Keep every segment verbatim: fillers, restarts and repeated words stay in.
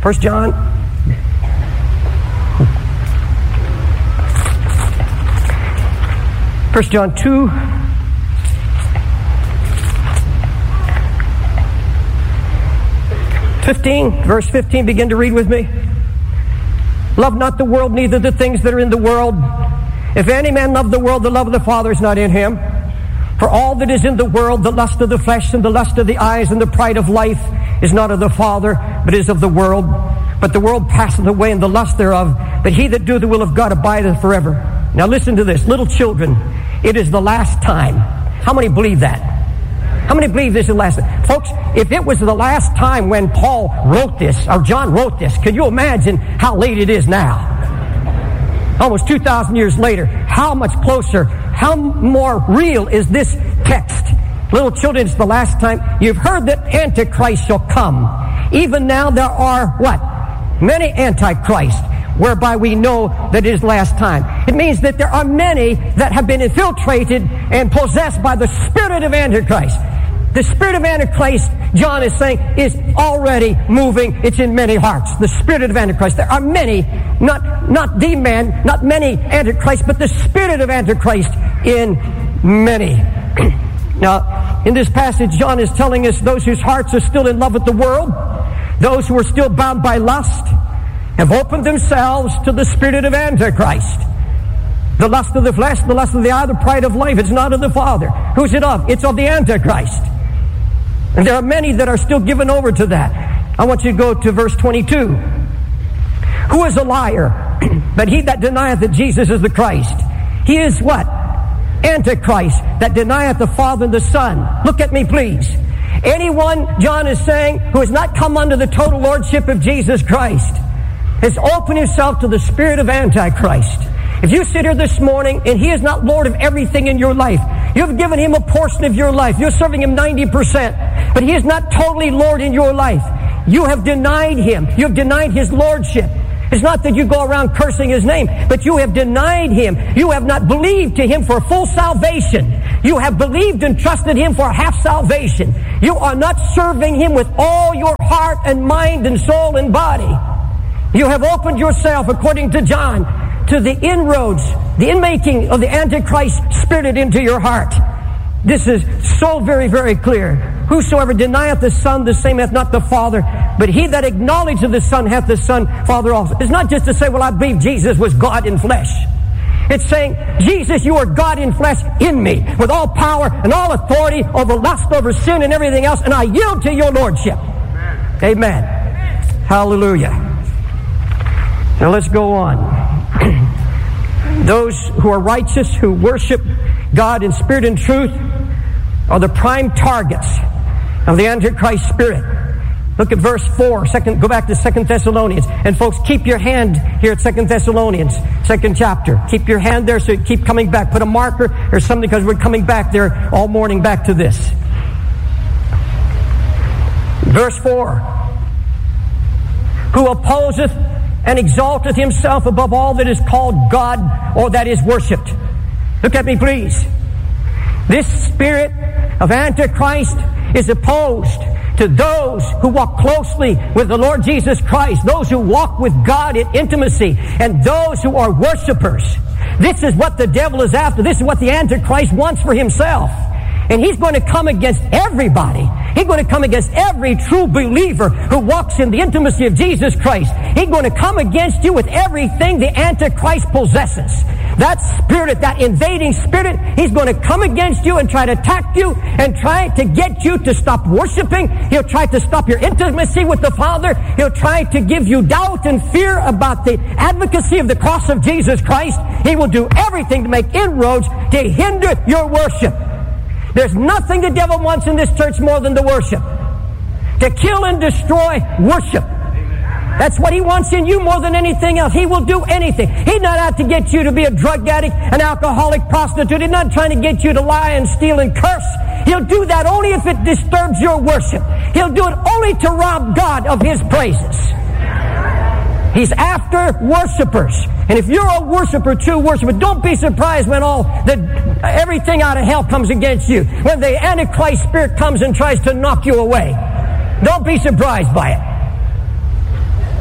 First John. First John two. fifteen, verse fifteen, begin to read with me. Love not the world, neither the things that are in the world. If any man love the world, the love of the Father is not in him. For all that is in the world, the lust of the flesh and the lust of the eyes and the pride of life, is not of the Father, but is of the world. But the world passeth away and the lust thereof, but he that doeth the will of God abideth forever. Now listen to this. Little children, it is the last time. How many believe that? How many believe this is the last time? Folks, if it was the last time when Paul wrote this, or John wrote this, could you imagine how late it is now? Almost two thousand years later. How much closer, how more real is this text? Little children, it's the last time. You've heard that Antichrist shall come. Even now there are, what? Many Antichrists, whereby we know that it is last time. It means that there are many that have been infiltrated and possessed by the spirit of Antichrist. The spirit of Antichrist, John is saying, is already moving. It's in many hearts. The spirit of Antichrist. There are many, not, not the man, not many Antichrists, but the spirit of Antichrist in many. Now, in this passage, John is telling us those whose hearts are still in love with the world, those who are still bound by lust, have opened themselves to the spirit of Antichrist. The lust of the flesh, the lust of the eye, the pride of life. It's not of the Father. Who's it of? It's of the Antichrist. And there are many that are still given over to that. I want you to go to verse twenty-two. Who is a liar? But he that denieth that Jesus is the Christ. He is what? Antichrist, that denieth the Father and the Son. Look at me, please. Anyone, John is saying, who has not come under the total lordship of Jesus Christ, has opened himself to the spirit of Antichrist. If you sit here this morning and he is not Lord of everything in your life, you've given him a portion of your life, you're serving him ninety percent, but he is not totally Lord in your life. You have denied him. You have denied his lordship. It's not that you go around cursing his name, but you have denied him. You have not believed to him for full salvation. You have believed and trusted him for half salvation. You are not serving him with all your heart and mind and soul and body. You have opened yourself, according to John, to the inroads, the inmaking of the Antichrist spirit into your heart. This is so very, very clear. Whosoever denieth the Son, the same hath not the Father. But he that acknowledgeth the Son hath the Son, Father also. It's not just to say, well, I believe Jesus was God in flesh. It's saying, Jesus, you are God in flesh in me, with all power and all authority over lust, over sin, and everything else, and I yield to your lordship. Amen. Amen. Hallelujah. Now let's go on. Those who are righteous, who worship God in spirit and truth, are the prime targets of the Antichrist spirit. Look at verse four. Second, go back to Second Thessalonians. And folks, keep your hand here at Second Thessalonians, second chapter. Keep your hand there so you keep coming back. Put a marker or something, because we're coming back there all morning back to this. Verse four. Who opposeth and exalteth himself above all that is called God or that is worshipped. Look at me, please. This spirit of Antichrist is opposed to those who walk closely with the Lord Jesus Christ, those who walk with God in intimacy, and those who are worshipers. This is what the devil is after. This is what the Antichrist wants for himself. And he's going to come against everybody. He's going to come against every true believer who walks in the intimacy of Jesus Christ. He's going to come against you with everything the Antichrist possesses. That spirit, that invading spirit, he's going to come against you and try to attack you and try to get you to stop worshiping. He'll try to stop your intimacy with the Father. He'll try to give you doubt and fear about the advocacy of the cross of Jesus Christ. He will do everything to make inroads to hinder your worship. There's nothing the devil wants in this church more than to worship. To kill and destroy worship. That's what he wants in you more than anything else. He will do anything. He's not out to get you to be a drug addict, an alcoholic, prostitute. He's not trying to get you to lie and steal and curse. He'll do that only if it disturbs your worship. He'll do it only to rob God of his praises. He's after worshipers. And if you're a worshiper, true worshiper, don't be surprised when all the everything out of hell comes against you. When the Antichrist spirit comes and tries to knock you away. Don't be surprised by it.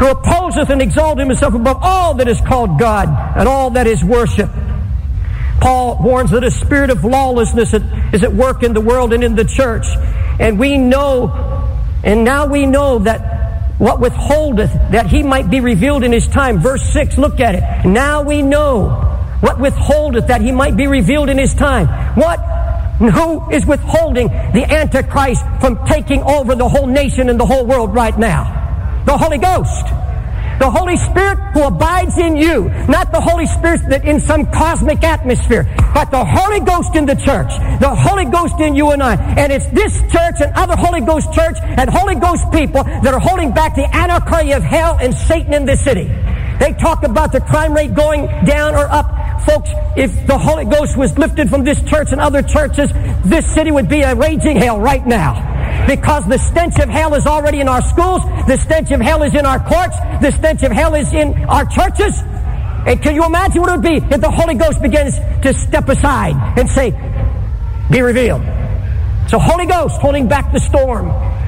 who opposeth and exalteth himself above all that is called God and all that is worshipped. Paul warns that a spirit of lawlessness is at work in the world and in the church. And we know, and now we know that what withholdeth, that he might be revealed in his time. Verse six, look at it. Now we know what withholdeth, that he might be revealed in his time. What? Who is withholding the Antichrist from taking over the whole nation and the whole world right now? The Holy Ghost. The Holy Spirit who abides in you. Not the Holy Spirit that in some cosmic atmosphere, but the Holy Ghost in the church. The Holy Ghost in you and I. And it's this church and other Holy Ghost church and Holy Ghost people that are holding back the anarchy of hell and Satan in this city. They talk about the crime rate going down or up. Folks, if the Holy Ghost was lifted from this church and other churches, this city would be a raging hell right now. Because the stench of hell is already in our schools, the stench of hell is in our courts, the stench of hell is in our churches. And can you imagine what it would be if the Holy Ghost begins to step aside and say, be revealed? So Holy Ghost holding back the storm.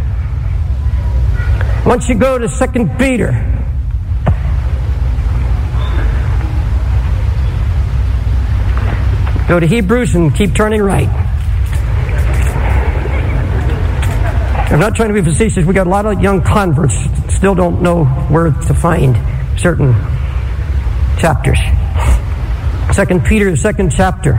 Once you go to Second Peter, go to Hebrews and keep turning right. I'm not trying to be facetious. We got a lot of young converts that still don't know where to find certain chapters. Second Peter, the second chapter.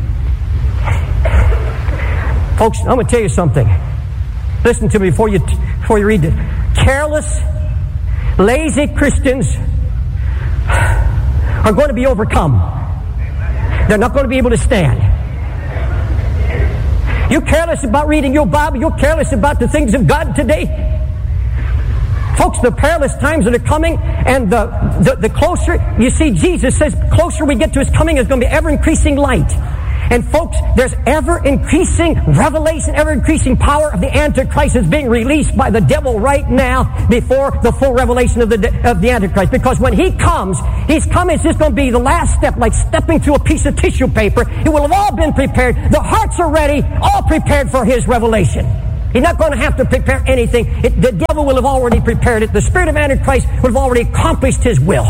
Folks, I'm going to tell you something. Listen to me before you before you read it. Careless, lazy Christians are going to be overcome. They're not going to be able to stand. You're careless about reading your Bible. You're careless about the things of God today. Folks, the perilous times that are coming, and the, the, the closer, you see, Jesus says, closer we get to his coming, there's going to be ever-increasing light. And folks, there's ever-increasing revelation, ever-increasing power of the Antichrist is being released by the devil right now before the full revelation of the of the Antichrist. Because when he comes, he's coming, it's just going to be the last step, like stepping through a piece of tissue paper. It will have all been prepared. The hearts are ready, all prepared for his revelation. He's not going to have to prepare anything. It, the devil will have already prepared it. The spirit of Antichrist will have already accomplished his will.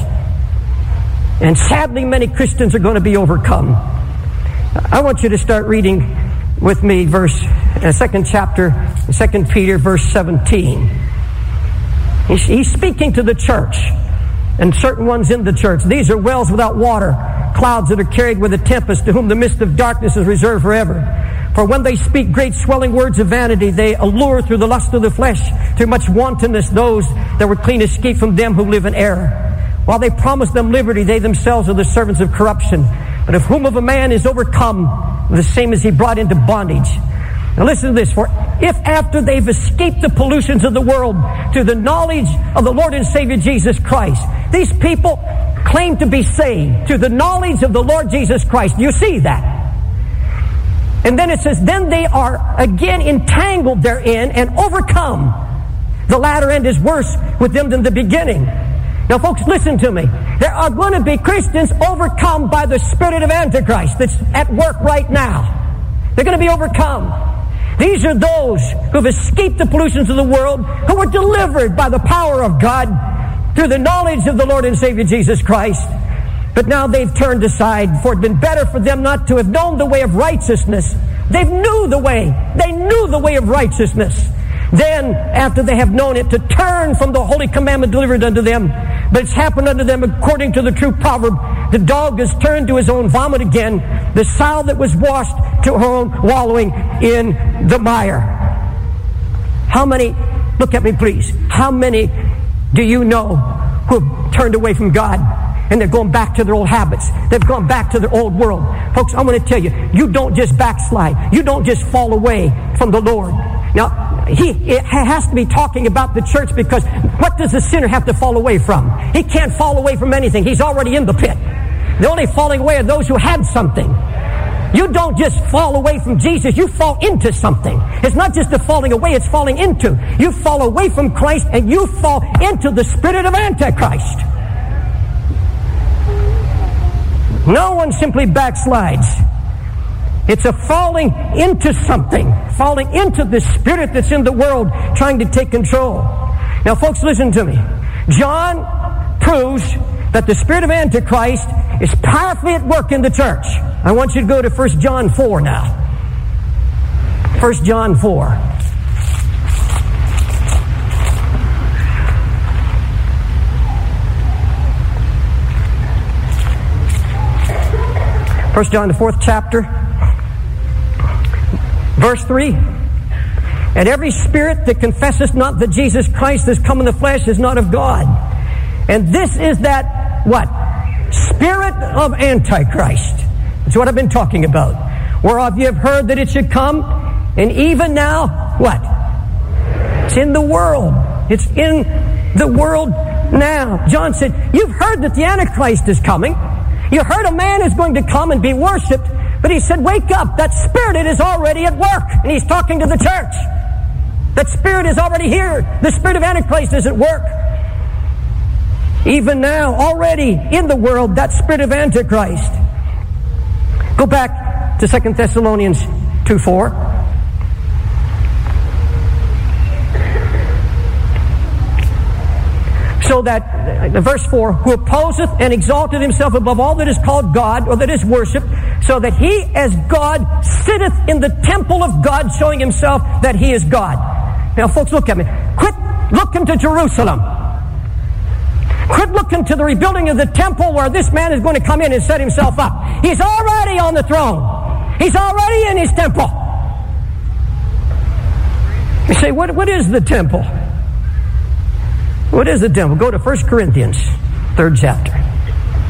And sadly, many Christians are going to be overcome. I want you to start reading with me verse, uh, second chapter, Second Peter, verse seventeen. He's, he's speaking to the church and certain ones in the church. These are wells without water, clouds that are carried with a tempest, to whom the mist of darkness is reserved forever. For when they speak great swelling words of vanity, they allure through the lust of the flesh, through much wantonness, those that were clean escape from them who live in error. While they promise them liberty, they themselves are the servants of corruption. But if whom of a man is overcome, the same as he brought into bondage. Now listen to this. For if after they've escaped the pollutions of the world to the knowledge of the Lord and Savior Jesus Christ, these people claim to be saved to the knowledge of the Lord Jesus Christ. You see that? And then it says, then they are again entangled therein and overcome. The latter end is worse with them than the beginning. Now, folks, listen to me. There are going to be Christians overcome by the spirit of Antichrist that's at work right now. They're going to be overcome. These are those who have escaped the pollutions of the world, who were delivered by the power of God through the knowledge of the Lord and Savior Jesus Christ. But now they've turned aside, for it had been better for them not to have known the way of righteousness. They knew the way. They knew the way of righteousness. Then, after they have known it, to turn from the holy commandment delivered unto them. But it's happened unto them according to the true proverb. The dog is turned to his own vomit again. The sow that was washed to her own wallowing in the mire. How many, look at me please, how many do you know who have turned away from God? And they're going back to their old habits. They've gone back to their old world. Folks, I'm going to tell you, you don't just backslide. You don't just fall away from the Lord. Now, he it has to be talking about the church, because what does the sinner have to fall away from? He can't fall away from anything. He's already in the pit. The only falling away are those who had something. You don't just fall away from Jesus. You fall into something. It's not just a falling away, it's falling into. You fall away from Christ and you fall into the spirit of Antichrist. No one simply backslides. It's a falling into something, falling into the spirit that's in the world trying to take control. Now, folks, listen to me. John proves that the spirit of Antichrist is powerfully at work in the church. I want you to go to First John four now. First John four. First John, the fourth chapter, verse three. And every spirit that confesseth not that Jesus Christ is come in the flesh is not of God. And this is that, what? Spirit of Antichrist. That's what I've been talking about. Whereof you have heard that it should come, and even now, what? It's in the world. It's in the world now. John said, you've heard that the Antichrist is coming. You heard a man is going to come and be worshipped, but he said, wake up, that spirit it is already at work. And he's talking to the church. That spirit is already here. The spirit of Antichrist is at work. Even now, already in the world, that spirit of Antichrist. Go back to Second Thessalonians two four. So that, uh, verse four, who opposeth and exalteth himself above all that is called God, or that is worshipped, so that he as God sitteth in the temple of God, showing himself that he is God. Now, folks, look at me. Quit looking to Jerusalem. Quit looking to the rebuilding of the temple where this man is going to come in and set himself up. He's already on the throne. He's already in his temple. You say, what, what is the temple? What is the temple? Go to First Corinthians, third chapter.